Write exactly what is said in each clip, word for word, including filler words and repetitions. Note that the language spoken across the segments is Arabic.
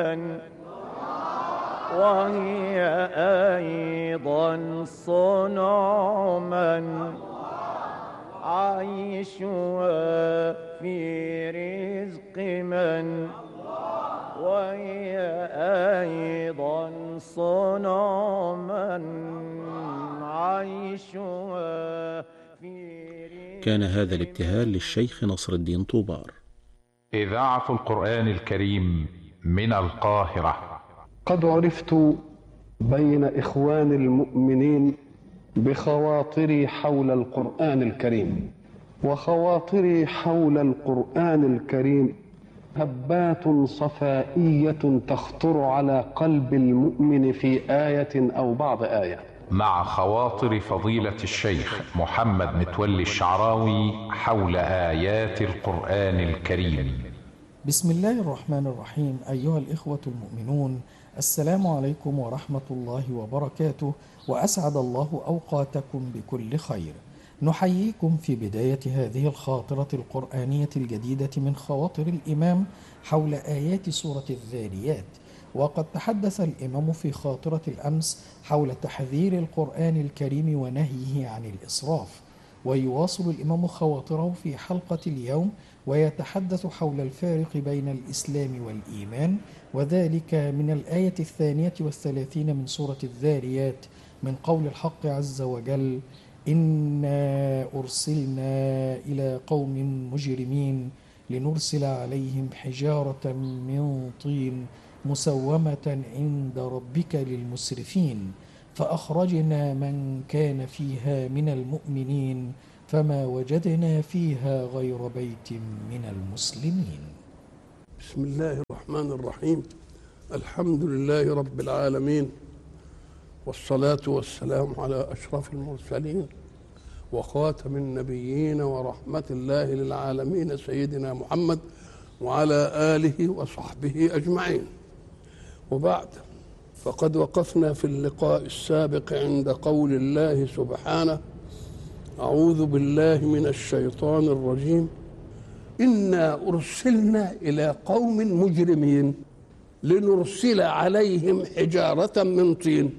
وهي أيضا صنع من عيشها في رزق من، وهي أيضا صنع من عيشها في رزق. كان هذا الابتهال للشيخ نصر الدين طوبار. إذاعة القرآن الكريم من القاهرة. قد عرفت بين إخوان المؤمنين بخواطري حول القرآن الكريم، وخواطري حول القرآن الكريم هبات صفائية تخطر على قلب المؤمن في آية أو بعض آية. مع خواطر فضيلة الشيخ محمد متولي الشعراوي حول آيات القرآن الكريم. بسم الله الرحمن الرحيم. أيها الإخوة المؤمنون، السلام عليكم ورحمة الله وبركاته، وأسعد الله أوقاتكم بكل خير. نحييكم في بداية هذه الخاطرة القرآنية الجديدة من خواطر الإمام حول آيات سورة الذاريات. وقد تحدث الإمام في خاطرة الأمس حول تحذير القرآن الكريم ونهيه عن الإسراف، ويواصل الإمام خواطره في حلقة اليوم ويتحدث حول الفارق بين الإسلام والإيمان، وذلك من الآية الثانية والثلاثين من سورة الذاريات من قول الحق عز وجل: إنا أرسلنا إلى قوم مجرمين لنرسل عليهم حجارة من طين مسومة عند ربك للمسرفين فأخرجنا من كان فيها من المؤمنين فما وجدنا فيها غير بيت من المسلمين. بسم الله الرحمن الرحيم. الحمد لله رب العالمين، والصلاة والسلام على أشرف المرسلين وخاتم النبيين ورحمة الله للعالمين سيدنا محمد وعلى آله وصحبه أجمعين. وبعد، فقد وقفنا في اللقاء السابق عند قول الله سبحانه: أعوذ بالله من الشيطان الرجيم، إنا أرسلنا إلى قوم مجرمين لنرسل عليهم حجارة من طين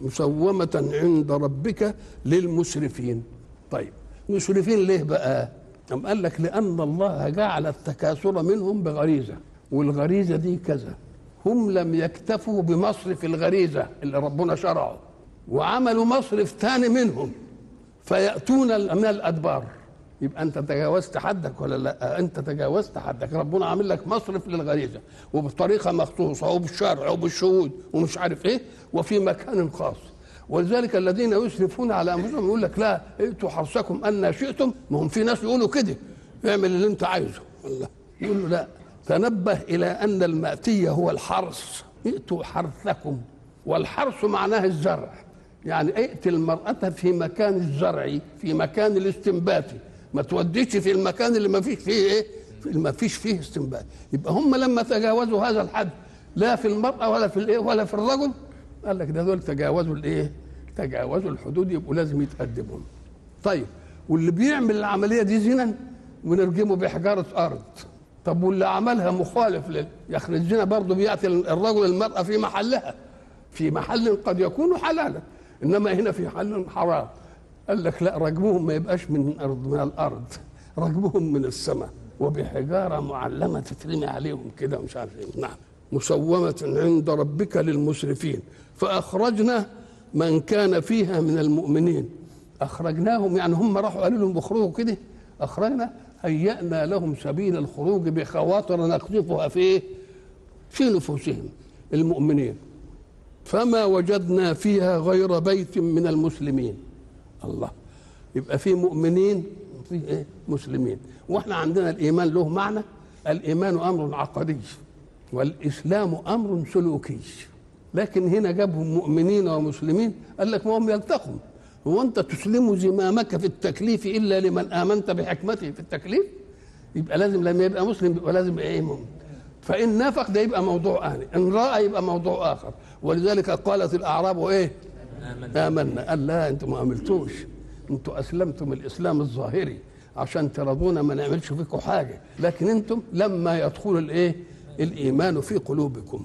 مسومة عند ربك للمسرفين. طيب، مسرفين ليه بقى؟ أم قال لك لأن الله جعل التكاثر منهم بغريزة، والغريزة دي كذا. هم لم يكتفوا بمصرف الغريزة اللي ربنا شرعه، وعملوا مصرف تاني منهم فيأتون من الأدبار. يبقى أنت تجاوزت حدك ولا لا؟ أنت تجاوزت حدك. ربنا عامل لك مصرف للغريزة وبطريقة مخصوصة وبالشرع وبالشهود ومش عارف إيه وفي مكان خاص. ولذلك الذين يسرفون على أنفسهم يقول لك لا ائتوا حرثكم أن شئتم. ما هم في ناس يقولوا كده، اعمل اللي أنت عايزه. الله يقول له لا، تنبه إلى أن المأتية هو الحرث. ائتوا حرثكم، والحرث معناه الزرع، يعني ائت المرأة في مكان الزرع، في مكان الاستنبات، ما توديش في المكان اللي ما فيش فيه ايه، ما فيش فيه استنبات. يبقى هم لما تجاوزوا هذا الحد لا في المرأة ولا في الايه ولا في الرجل، قال لك ده دول تجاوزوا الايه، تجاوزوا الحدود، يبقوا لازم يتأدبوا. طيب، واللي بيعمل العملية دي زنا ونرجمه بحجارة أرض. طب واللي عملها مخالف لل... يخرج الزنا برضه بيأتي الرجل المرأة في محلها، في محل قد يكون حلالا، انما هنا في حل حرام. قال لك لا، رجمهم ما يبقاش من الارض من الارض، رجمهم من السماء وبحجاره معلمه تترمي عليهم كده مش عارف ايه. نعم، مسومه عند ربك للمسرفين فاخرجنا من كان فيها من المؤمنين. اخرجناهم يعني هم راحوا قالوا لهم اخرجوا كده، اخرجنا هيأنا لهم سبيل الخروج بخواطر نقذفها في في نفوسهم المؤمنين فما وجدنا فيها غير بيت من المسلمين. الله، يبقى في مؤمنين وفي ايه؟ مسلمين. واحنا عندنا الايمان له معنى، الايمان امر عقدي والاسلام امر سلوكي. لكن هنا جابهم مؤمنين ومسلمين، قال لك ما هم يلتقوا. هو انت تسلم زمامك في التكليف الا لمن امنت بحكمته في التكليف؟ يبقى لازم لما يبقى مسلم يبقى لازم ايه؟ مؤمن. فإن نافق ده يبقى موضوع آني، إن رأى يبقى موضوع آخر. ولذلك قالت الأعراب إيه؟ آمنا. آمنا. قال لا، أنتم ما عملتوش، أنتم أسلمتم الإسلام الظاهري عشان ترضونا ما نعملش فيكم حاجة، لكن أنتم لما يدخل الإيه؟ الإيمان في قلوبكم.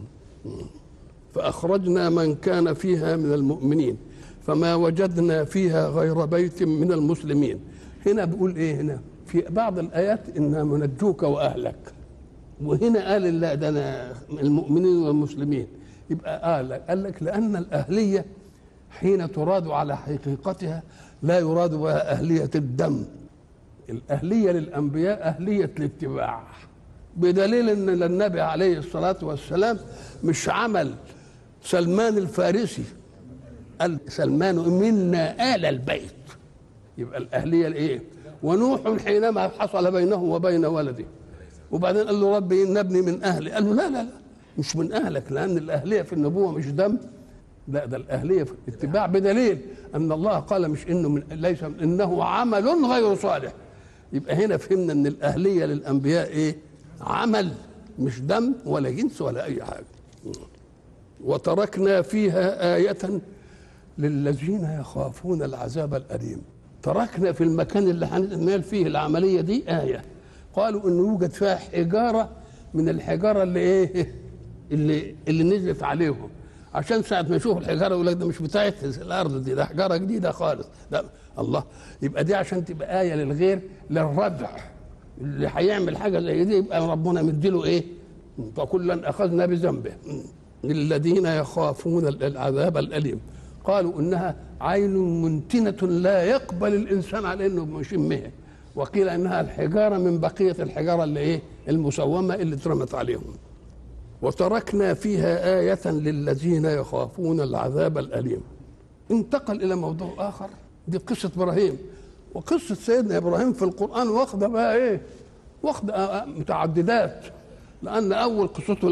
فأخرجنا من كان فيها من المؤمنين فما وجدنا فيها غير بيت من المسلمين. هنا بيقول ايه؟ هنا في بعض الآيات إنا منجوك وأهلك، وهنا قال لا ده أنا المؤمنين والمسلمين. يبقى قال لك قال لك لأن الأهلية حين تراد على حقيقتها لا يراد بها أهلية الدم. الأهلية للأنبياء أهلية الاتباع، بدليل أن النبي عليه الصلاة والسلام مش عمل سلمان الفارسي، قال سلمان منا آل البيت. يبقى الأهلية الإيه؟ ونوح حينما حصل بينه وبين ولده وبعدين قال له ربي إن ابني من أهلي، قال له لا لا لا مش من أهلك، لأن الأهلية في النبوة مش دم، لا ده الأهلية في الاتباع، بدليل أن الله قال مش إنه من ليس إنه عمل غير صالح. يبقى هنا فهمنا أن الأهلية للأنبياء إيه؟ عمل مش دم ولا جنس ولا أي حاجة. وتركنا فيها آية للذين يخافون العذاب الأليم. تركنا في المكان اللي هنعمل فيه العملية دي آية، قالوا إنه يوجد فيها حجارة من الحجارة اللي إيه؟ اللي اللي نزلت عليهم، عشان ساعة ما يشوفوا الحجارة يقول لك ده مش بتاعت الأرض دي، ده حجارة جديدة خالص. لا الله، يبقى دي عشان تبقى آية للغير، للردع اللي هيعمل حاجة زي دي يبقى ربنا مديله إيه؟ فكلا أخذنا بذنبه. للذين يخافون العذاب الأليم، قالوا إنها عين منتنة لا يقبل الإنسان على إنه يشمها، وقيل إنها الحجارة من بقية الحجارة اللي إيه؟ المسومة اللي اترمت عليهم. وتركنا فيها آية للذين يخافون العذاب الأليم. انتقل إلى موضوع آخر، دي قصة إبراهيم. وقصة سيدنا إبراهيم في القرآن واخدة بقى إيه؟ واخدة متعددات، لأن أول قصته